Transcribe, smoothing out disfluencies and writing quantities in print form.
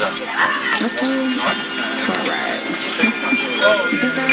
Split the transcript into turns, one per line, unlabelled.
Let's go for a ride. You think that